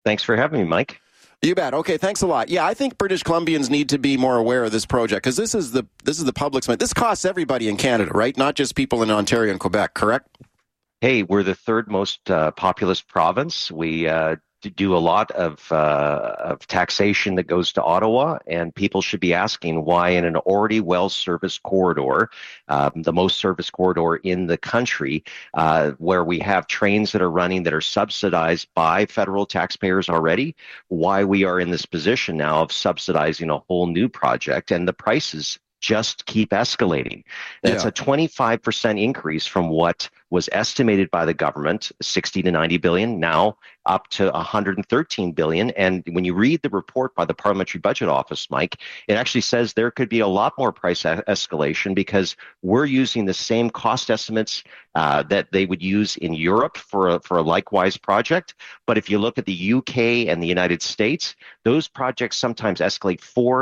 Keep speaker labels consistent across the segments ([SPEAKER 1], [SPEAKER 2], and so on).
[SPEAKER 1] Thanks for having me, Mike.
[SPEAKER 2] You bet. Okay, thanks a lot. Yeah, I think British Columbians need to be more aware of this project because this is the public's money. This costs everybody in Canada, right? Not just people in Ontario and Quebec, correct?
[SPEAKER 1] Hey, we're the third most populous province. We do a lot of taxation that goes to Ottawa, and people should be asking why in an already well-serviced corridor, the most serviced corridor in the country, where we have trains that are running that are subsidized by federal taxpayers already, why we are in this position now of subsidizing a whole new project, and the prices just keep escalating. That's a 25% increase from what was estimated by the government, 60 to 90 billion, now up to 113 billion. And when you read the report by the Parliamentary Budget Office, Mike, it actually says there could be a lot more price escalation because we're using the same cost estimates that they would use in Europe for a likewise project. But if you look at the UK and the United States, those projects sometimes escalate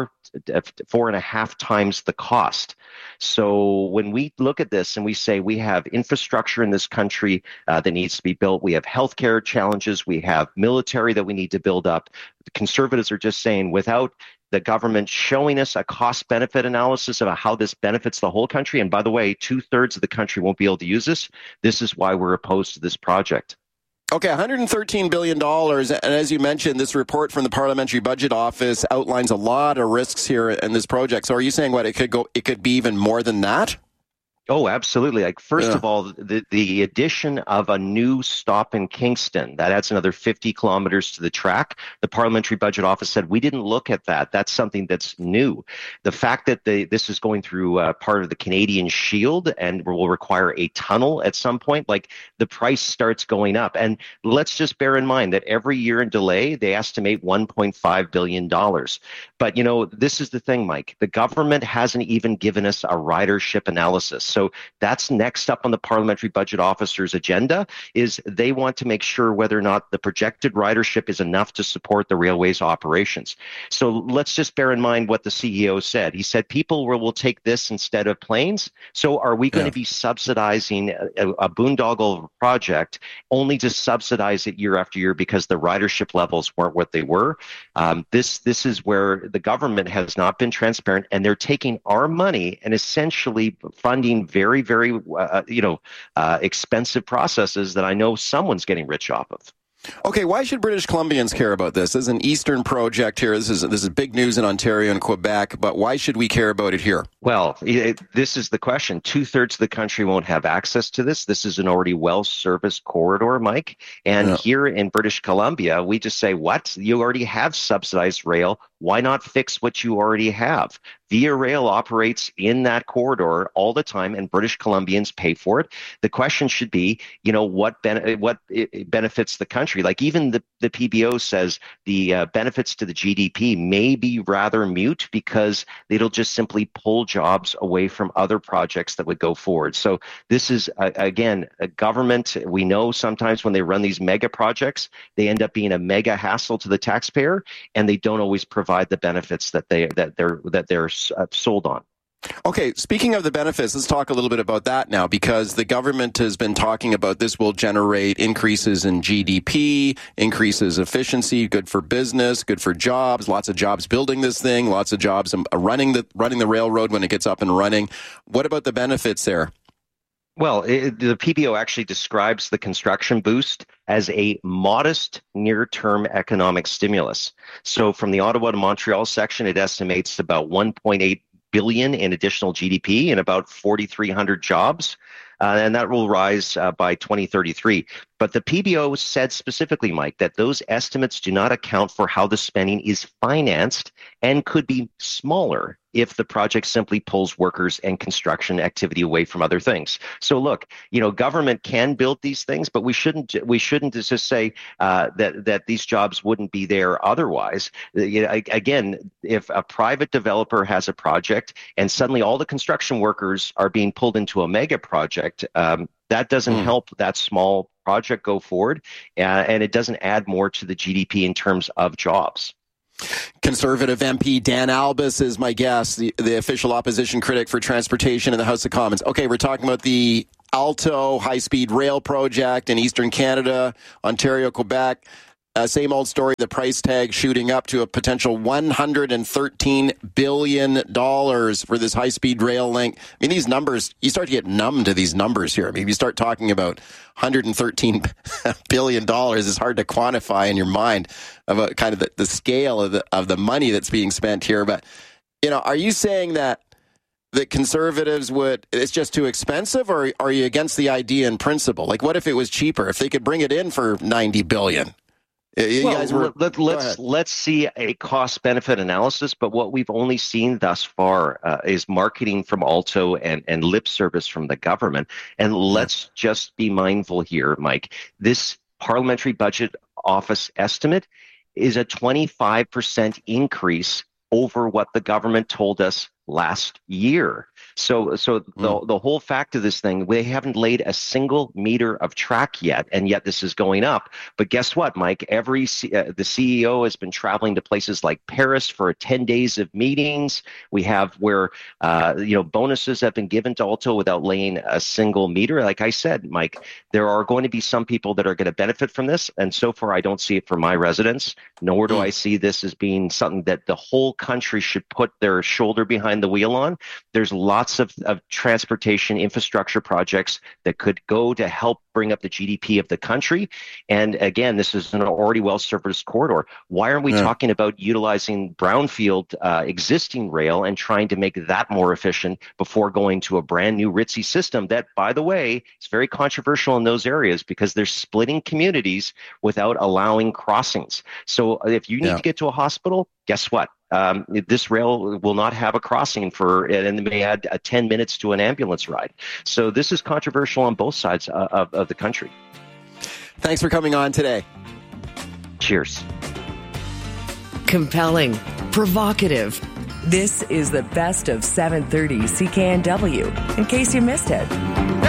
[SPEAKER 1] 4.5 times the cost. So when we look at this and we say we have infrastructure in this country that needs to be built, we have healthcare challenges, we have military that we need to build up. The Conservatives are just saying without the government showing us a cost-benefit analysis of how this benefits the whole country, and by the way, 2/3 of the country won't be able to use this, this is why we're opposed to this project.
[SPEAKER 2] Okay, $113 billion. And as you mentioned, this report from the Parliamentary Budget Office outlines a lot of risks here in this project. So are you saying it could be even more than that?
[SPEAKER 1] Oh, absolutely. Like, first of all, the addition of a new stop in Kingston, that adds another 50 kilometers to the track. The Parliamentary Budget Office said, we didn't look at that. That's something that's new. The fact that this is going through part of the Canadian Shield and will require a tunnel at some point, like the price starts going up. And let's just bear in mind that every year in delay, they estimate $1.5 billion. But, this is the thing, Mike. The government hasn't even given us a ridership analysis. So that's next up on the Parliamentary Budget Officer's agenda, is they want to make sure whether or not the projected ridership is enough to support the railway's operations. So let's just bear in mind what the CEO said. He said people will take this instead of planes. So are we going to be subsidizing a boondoggle project only to subsidize it year after year because the ridership levels weren't what they were? This is where the government has not been transparent, and they're taking our money and essentially funding very, very, expensive processes that I know someone's getting rich off of.
[SPEAKER 2] Okay, why should British Columbians care about this? This is an Eastern project here. This is big news in Ontario and Quebec, but why should we care about it here?
[SPEAKER 1] Well, this is the question. 2/3 of the country won't have access to this. This is an already well-serviced corridor, Mike. And here in British Columbia, we just say, what? You already have subsidized rail. Why not fix what you already have? Via Rail operates in that corridor all the time, and British Columbians pay for it. The question should be, what benefits the country? Like even the PBO says the benefits to the GDP may be rather mute because it'll just simply pull jobs away from other projects that would go forward. So this is, again, a government. We know sometimes when they run these mega projects, they end up being a mega hassle to the taxpayer, and they don't always provide the benefits that they're sold on.
[SPEAKER 2] Okay, speaking of the benefits, let's talk a little bit about that now, because the government has been talking about this will generate increases in GDP, increases efficiency, good for business, good for jobs, lots of jobs building this thing, lots of jobs running the railroad when it gets up and running. What about the benefits there?
[SPEAKER 1] Well, the PBO actually describes the construction boost as a modest near-term economic stimulus. So from the Ottawa to Montreal section, it estimates about 1.8 billion in additional GDP and about 4,300 jobs. And that will rise by 2033. But the PBO said specifically, Mike, that those estimates do not account for how the spending is financed and could be smaller if the project simply pulls workers and construction activity away from other things. So look, government can build these things, but we shouldn't just say that these jobs wouldn't be there otherwise. Again, if a private developer has a project and suddenly all the construction workers are being pulled into a mega project, that doesn't help that small project go forward, and it doesn't add more to the GDP in terms of jobs.
[SPEAKER 2] Conservative MP Dan Albas is my guest, the official opposition critic for transportation in the House of Commons. Okay, we're talking about the Alto high-speed rail project in Eastern Canada, Ontario, Quebec. Same old story, the price tag shooting up to a potential $113 billion for this high-speed rail link. I mean, these numbers, you start to get numb to these numbers here. I mean, you start talking about $113 billion. It's hard to quantify in your mind of kind of the scale of the money that's being spent here. But, are you saying that conservatives it's just too expensive, or are you against the idea in principle? Like, what if it was cheaper? If they could bring it in for $90 billion?
[SPEAKER 1] Let's see a cost-benefit analysis, but what we've only seen thus far is marketing from Alto and lip service from the government. And let's just be mindful here, Mike. This Parliamentary Budget Office estimate is a 25% increase over what the government told us last year. So the whole fact of this thing, they haven't laid a single meter of track yet, and yet this is going up. But guess what, Mike? The CEO has been traveling to places like Paris for 10 days of meetings. We have where bonuses have been given to Alto without laying a single meter. Like I said, Mike, there are going to be some people that are going to benefit from this, and so far I don't see it for my residents, nor do I see this as being something that the whole country should put their shoulder behind the wheel on. There's lots of transportation infrastructure projects that could go to help bring up the GDP of the country. And again, this is an already well-serviced corridor. Why aren't we talking about utilizing brownfield existing rail and trying to make that more efficient before going to a brand new ritzy system that, by the way, is very controversial in those areas because they're splitting communities without allowing crossings. So if you need to get to a hospital, guess what? This rail will not have a crossing and they may add 10 minutes to an ambulance ride. So this is controversial on both sides of the country.
[SPEAKER 2] Thanks for coming on today.
[SPEAKER 1] Cheers.
[SPEAKER 3] Compelling, provocative. This is the best of 730 CKNW, in case you missed it.